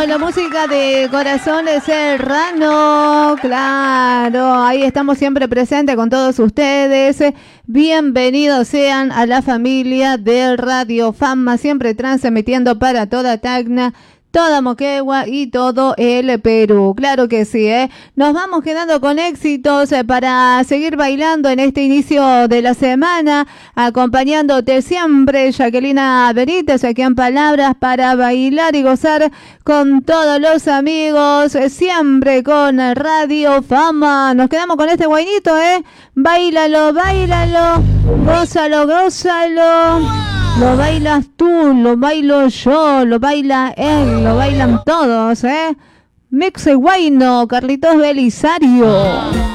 Bueno, la música de Corazón Serrano, claro, ahí estamos siempre presentes con todos ustedes. Bienvenidos sean a la familia de Radio Fama, siempre transmitiendo para toda Tacna, toda Moquegua y todo el Perú. Claro que sí, Nos vamos quedando con éxitos para seguir bailando en este inicio de la semana, acompañándote siempre, Jacquelina Benítez, aquí en Palabras para bailar y gozar con todos los amigos, siempre con Radio Fama. Nos quedamos con este guainito, Báilalo, báilalo, gózalo, gózalo. Lo bailas tú, lo bailo yo, lo baila él, lo bailan todos, Mixe Guayno, Carlitos Belisario.